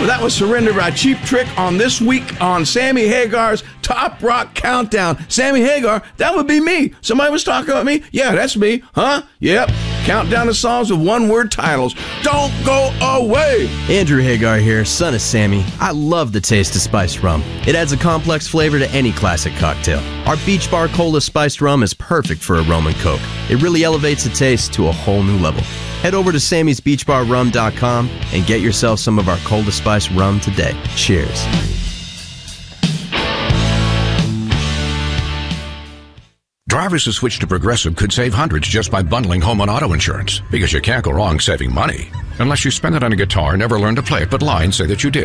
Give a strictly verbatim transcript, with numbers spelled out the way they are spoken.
Woo! That was Surrender by Cheap Trick on this week on Sammy Hagar's Top Rock Countdown. Sammy Hagar, that would be me. Somebody was talking about me? Yeah, that's me. Huh? Yep. Countdown to songs with one-word titles. Don't go away! Andrew Hagar here, son of Sammy. I love the taste of spiced rum. It adds a complex flavor to any classic cocktail. Our Beach Bar Cola Spiced Rum is perfect for a rum and coke. It really elevates the taste to a whole new level. Head over to sammys beach bar rum dot com and get yourself some of our Cola Spiced Rum today. Cheers. Drivers who switch to Progressive could save hundreds just by bundling home and auto insurance, because you can't go wrong saving money. Unless you spend it on a guitar, never learn to play it, but lie and say that you did.